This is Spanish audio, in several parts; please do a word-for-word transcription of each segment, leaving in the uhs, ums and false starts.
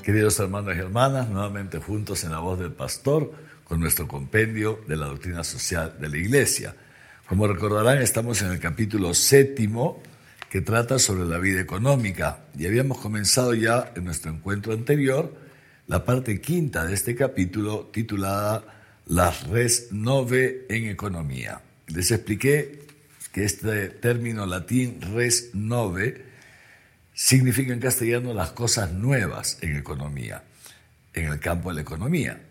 Queridos hermanos y hermanas, nuevamente juntos en la voz del pastor con nuestro compendio de la doctrina social de la Iglesia. Como recordarán, estamos en el capítulo séptimo que trata sobre la vida económica y habíamos comenzado ya en nuestro encuentro anterior la parte quinta de este capítulo titulada Las res nove en economía. Les expliqué que este término latín res nove significa en castellano las cosas nuevas en economía, en el campo de la economía.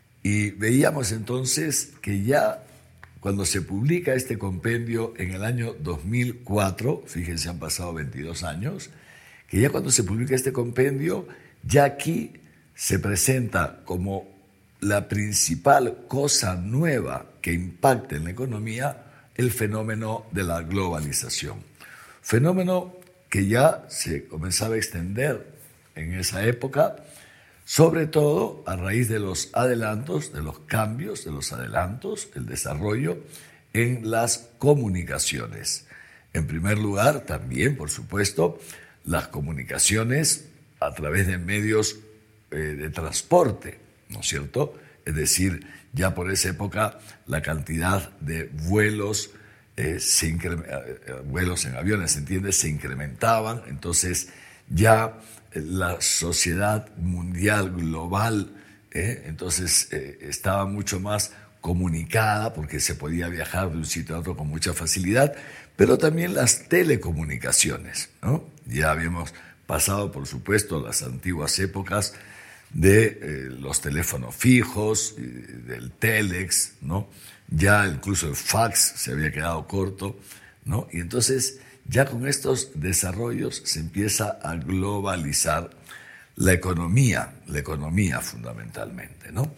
Y veíamos entonces que ya cuando se publica este compendio en el año dos mil cuatro, fíjense, han pasado veintidós años, que ya cuando se publica este compendio, ya aquí se presenta como la principal cosa nueva que impacta en la economía el fenómeno de la globalización. Fenómeno que ya se comenzaba a extender en esa época, sobre todo a raíz de los adelantos, de los cambios, de los adelantos, el desarrollo en las comunicaciones. En primer lugar, también, por supuesto, las comunicaciones a través de medios eh, de transporte, ¿no es cierto? Es decir, ya por esa época la cantidad de vuelos Eh, se incre- eh, vuelos en aviones, ¿se entiende? Se incrementaban, entonces ya eh, la sociedad mundial, global, eh, entonces eh, estaba mucho más comunicada porque se podía viajar de un sitio a otro con mucha facilidad, pero también las telecomunicaciones, ¿no? Ya habíamos pasado, por supuesto, las antiguas épocas de eh, los teléfonos fijos, eh, del telex, ¿no? Ya incluso el fax se había quedado corto, ¿no? Y entonces ya con estos desarrollos se empieza a globalizar la economía, la economía fundamentalmente, ¿no?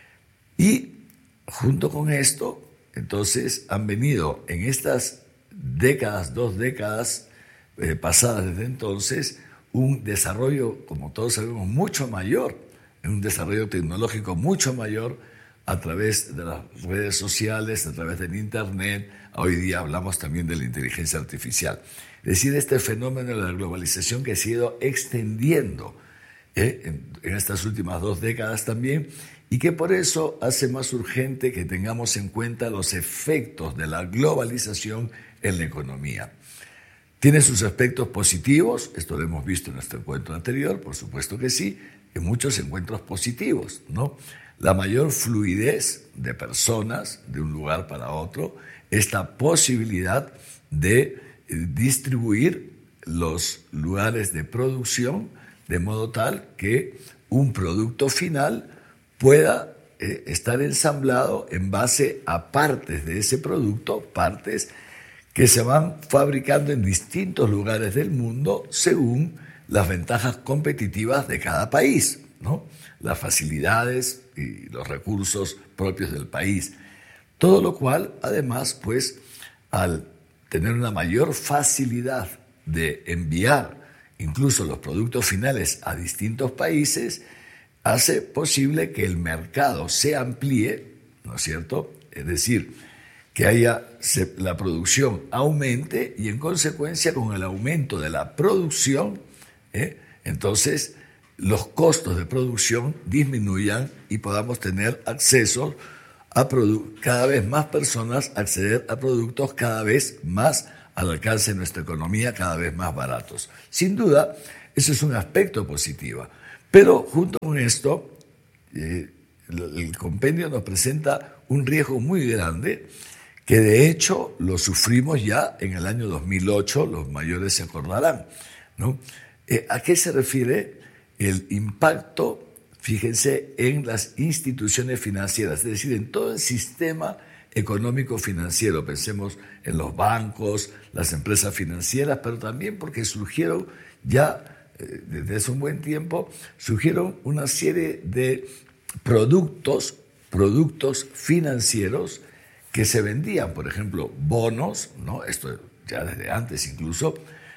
Y junto con esto, entonces han venido en estas décadas, dos décadas eh, pasadas desde entonces, un desarrollo, como todos sabemos, mucho mayor, un desarrollo tecnológico mucho mayor a través de las redes sociales, a través del Internet. Hoy día hablamos también de la inteligencia artificial. Es decir, este fenómeno de la globalización que se ha ido extendiendo ¿eh? en, en estas últimas dos décadas también, y que por eso hace más urgente que tengamos en cuenta los efectos de la globalización en la economía. ¿Tiene sus aspectos positivos? Esto lo hemos visto en nuestro encuentro anterior, por supuesto que sí, en muchos encuentros positivos, ¿no? La mayor fluidez de personas de un lugar para otro, esta posibilidad de distribuir los lugares de producción de modo tal que un producto final pueda eh, estar ensamblado en base a partes de ese producto, partes que se van fabricando en distintos lugares del mundo según las ventajas competitivas de cada país, ¿no? Las facilidades y los recursos propios del país. Todo lo cual, además, pues, al tener una mayor facilidad de enviar incluso los productos finales a distintos países, hace posible que el mercado se amplíe, ¿no es cierto? Es decir, que haya la producción aumente y en consecuencia con el aumento de la producción, ¿eh? entonces los costos de producción disminuyan y podamos tener acceso a produ- cada vez más personas acceder a productos cada vez más al alcance de nuestra economía, cada vez más baratos. Sin duda, eso es un aspecto positivo. Pero junto con esto, eh, el compendio nos presenta un riesgo muy grande que de hecho lo sufrimos ya en el año dos mil ocho, los mayores se acordarán, ¿no? Eh, ¿A qué se refiere el impacto? Fíjense, en las instituciones financieras, es decir, en todo el sistema económico financiero. Pensemos en los bancos, las empresas financieras, pero también porque surgieron ya, eh, desde hace un buen tiempo, surgieron una serie de productos, productos financieros que se vendían, por ejemplo, bonos, ¿no? Esto ya desde antes incluso,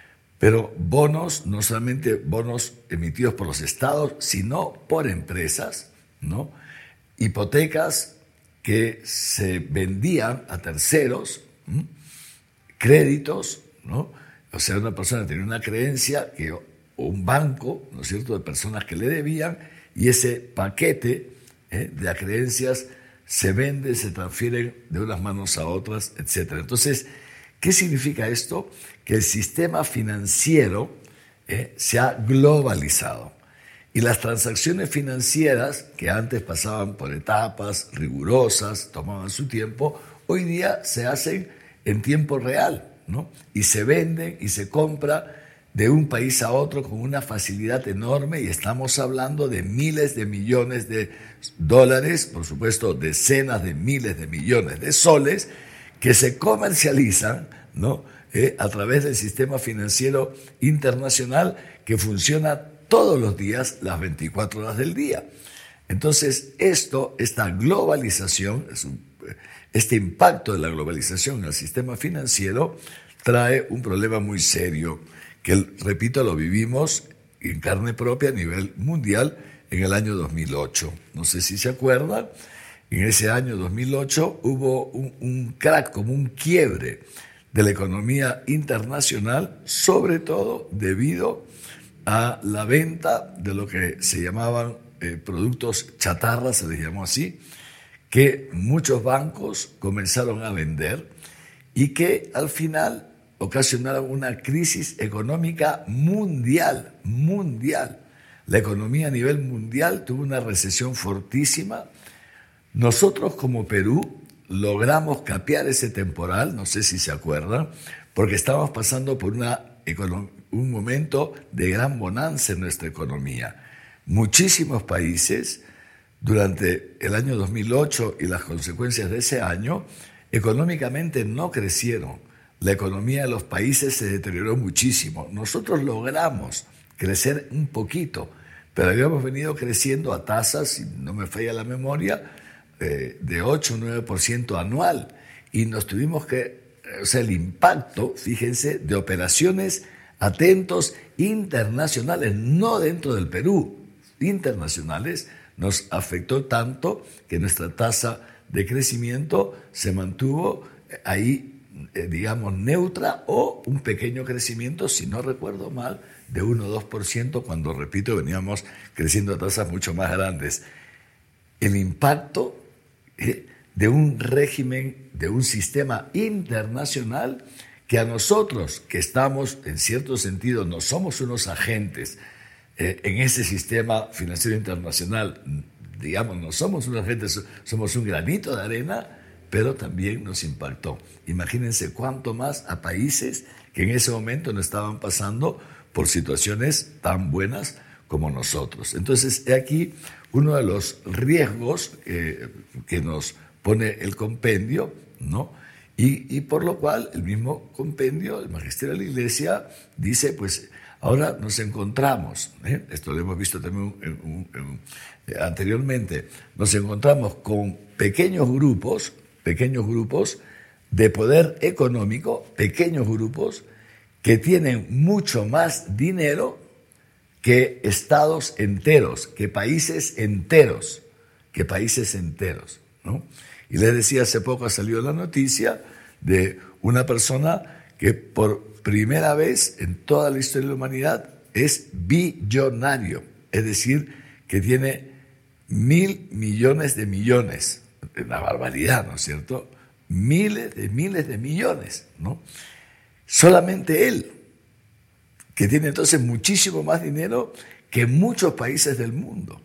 pero bonos, no solamente bonos emitidos por los estados, sino por empresas, ¿no? Hipotecas que se vendían a terceros, ¿m? Créditos, ¿no? O sea, una persona tenía una creencia que o un banco, ¿no es cierto?, de personas que le debían, y ese paquete eh, de acreencias se vende, se transfieren de unas manos a otras, etcétera. Entonces, ¿qué significa esto? Que el sistema financiero eh, se ha globalizado. Y las transacciones financieras, que antes pasaban por etapas rigurosas, tomaban su tiempo, hoy día se hacen en tiempo real, ¿no? Y se venden y se compra de un país a otro con una facilidad enorme, y estamos hablando de miles de millones de dólares, por supuesto decenas de miles de millones de soles, que se comercializan, ¿no?, eh, a través del sistema financiero internacional, que funciona todos los días, las veinticuatro horas del día. Entonces, esto, esta globalización, este impacto de la globalización en el sistema financiero trae un problema muy serio, que, repito, lo vivimos en carne propia a nivel mundial en el año dos mil ocho. No sé si se acuerdan, en ese año dos mil ocho hubo un, un crack, como un quiebre de la economía internacional, sobre todo debido a la venta de lo que se llamaban eh, productos chatarra, se les llamó así, que muchos bancos comenzaron a vender y que al final ocasionaron una crisis económica mundial, mundial. La economía a nivel mundial tuvo una recesión fortísima. Nosotros como Perú logramos capear ese temporal, no sé si se acuerdan, porque estábamos pasando por una economía, un momento de gran bonanza en nuestra economía. Muchísimos países, durante el año dos mil ocho y las consecuencias de ese año, económicamente no crecieron. La economía de los países se deterioró muchísimo. Nosotros logramos crecer un poquito, pero habíamos venido creciendo a tasas, si no me falla la memoria, eh, de ocho o nueve por ciento anual. Y nos tuvimos que, o sea, el impacto, fíjense, de operaciones atentos internacionales, no dentro del Perú, internacionales, nos afectó tanto que nuestra tasa de crecimiento se mantuvo ahí, eh, digamos, neutra, o un pequeño crecimiento, si no recuerdo mal, de uno o dos por ciento, cuando, repito, veníamos creciendo a tasas mucho más grandes. El impacto eh, de un régimen, de un sistema internacional, que a nosotros, que estamos, en cierto sentido, no somos unos agentes eh, en ese sistema financiero internacional, digamos, no somos unos agentes, somos un granito de arena, pero también nos impactó. Imagínense cuánto más a países que en ese momento no estaban pasando por situaciones tan buenas como nosotros. Entonces, he aquí uno de los riesgos eh, que nos pone el compendio, ¿no? Y, y por lo cual el mismo compendio, el Magisterio de la Iglesia, dice, pues ahora nos encontramos, ¿eh? Esto lo hemos visto también en, en, en, eh, anteriormente, nos encontramos con pequeños grupos, pequeños grupos de poder económico, pequeños grupos que tienen mucho más dinero que estados enteros, que países enteros, que países enteros, ¿no? Y les decía, hace poco ha salido la noticia de una persona que por primera vez en toda la historia de la humanidad es billonario, es decir, que tiene mil millones de millones, una barbaridad, ¿no es cierto? Miles de miles de millones, ¿no? Solamente él, que tiene entonces muchísimo más dinero que muchos países del mundo.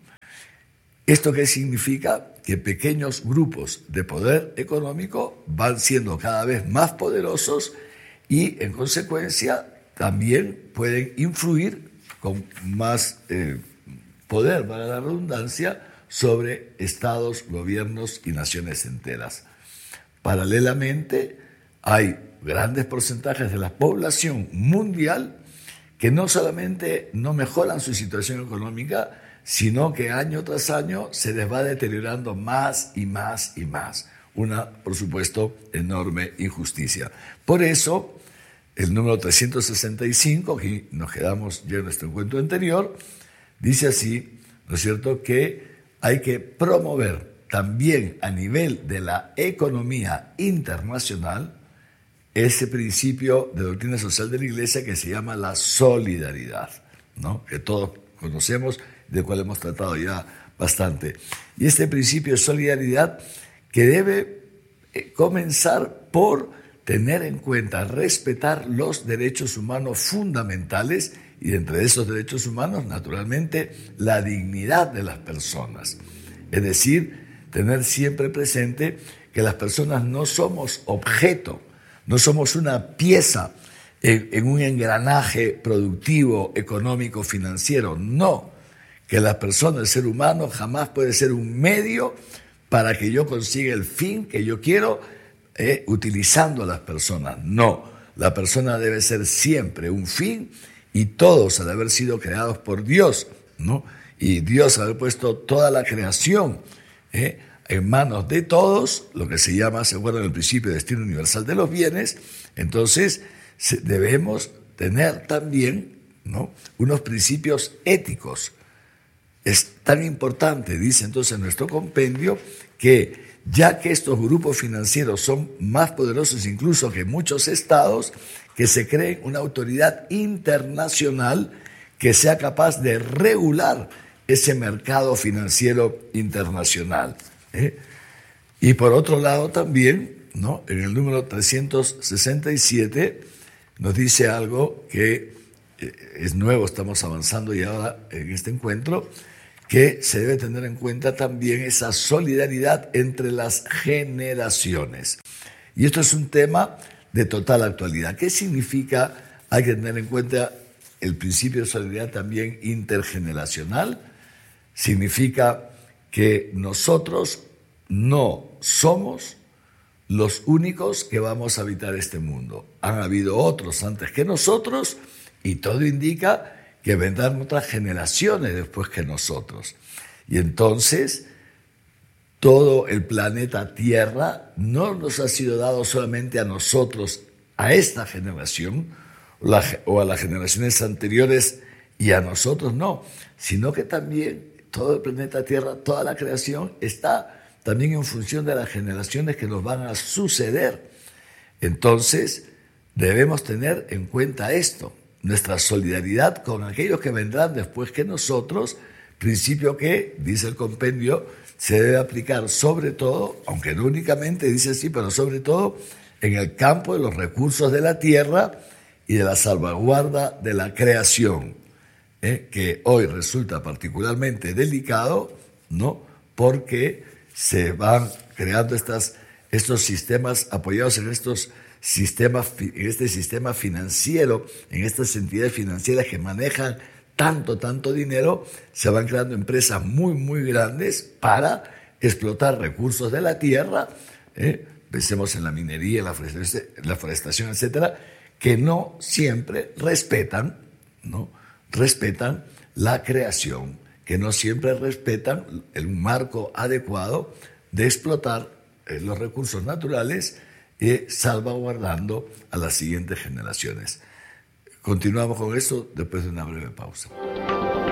¿Esto qué significa? Que pequeños grupos de poder económico van siendo cada vez más poderosos y, en consecuencia, también pueden influir con más eh, poder, para la redundancia, sobre estados, gobiernos y naciones enteras. Paralelamente, hay grandes porcentajes de la población mundial que no solamente no mejoran su situación económica, sino que año tras año se les va deteriorando más y más y más. Una, por supuesto, enorme injusticia. Por eso, el número trescientos sesenta y cinco, aquí nos quedamos ya en nuestro encuentro anterior, dice así, ¿no es cierto?, que hay que promover también a nivel de la economía internacional ese principio de doctrina social de la Iglesia que se llama la solidaridad, ¿no?, que todos conocemos, del cual hemos tratado ya bastante. Y este principio de solidaridad que debe comenzar por tener en cuenta, respetar los derechos humanos fundamentales, y entre esos derechos humanos, naturalmente, la dignidad de las personas. Es decir, tener siempre presente que las personas no somos objeto, no somos una pieza en, en un engranaje productivo, económico, financiero. No, que la persona, el ser humano, jamás puede ser un medio para que yo consiga el fin que yo quiero eh, utilizando a las personas. No, la persona debe ser siempre un fin, y todos al haber sido creados por Dios, ¿no?, y Dios haber puesto toda la creación eh, en manos de todos, lo que se llama, se acuerdan, el principio de destino universal de los bienes, entonces debemos tener también, ¿no?, unos principios éticos. Es tan importante, dice entonces nuestro compendio, que ya que estos grupos financieros son más poderosos incluso que muchos estados, que se cree una autoridad internacional que sea capaz de regular ese mercado financiero internacional. ¿eh? Y por otro lado también, ¿no?, en el número trescientos sesenta y siete nos dice algo que es nuevo, estamos avanzando ya ahora en este encuentro, que se debe tener en cuenta también esa solidaridad entre las generaciones. Y esto es un tema de total actualidad. ¿Qué significa? Hay que tener en cuenta el principio de solidaridad también intergeneracional. Significa que nosotros no somos los únicos que vamos a habitar este mundo. Han habido otros antes que nosotros y todo indica que vendrán otras generaciones después que nosotros. Y entonces, todo el planeta Tierra no nos ha sido dado solamente a nosotros, a esta generación, o a las generaciones anteriores y a nosotros no, sino que también todo el planeta Tierra, toda la creación, está también en función de las generaciones que nos van a suceder. Entonces, debemos tener en cuenta esto, nuestra solidaridad con aquellos que vendrán después que nosotros, principio que, dice el compendio, se debe aplicar sobre todo, aunque no únicamente, dice así, pero sobre todo en el campo de los recursos de la tierra y de la salvaguarda de la creación, ¿eh? que hoy resulta particularmente delicado, ¿no?, porque se van creando estas, estos sistemas apoyados en estos sistemas, en este sistema financiero, en estas entidades financieras que manejan tanto, tanto dinero, se van creando empresas muy, muy grandes para explotar recursos de la tierra, ¿eh? pensemos en la minería, la forestación, la forestación, etcétera, que no siempre respetan, ¿no?, respetan la creación, que no siempre respetan el marco adecuado de explotar eh, los recursos naturales, y salvaguardando a las siguientes generaciones. Continuamos con esto después de una breve pausa.